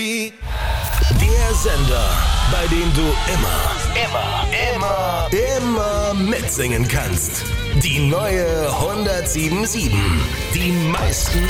Der Sender, bei dem du immer mitsingen kannst. Die neue 107.7. Die meisten